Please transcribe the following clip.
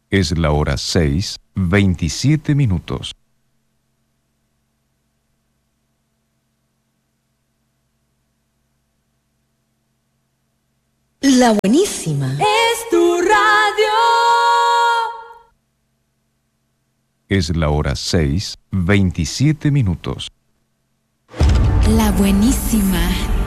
Es la hora 6:27. La buenísima es tu radio. Es la hora 6:27. La buenísima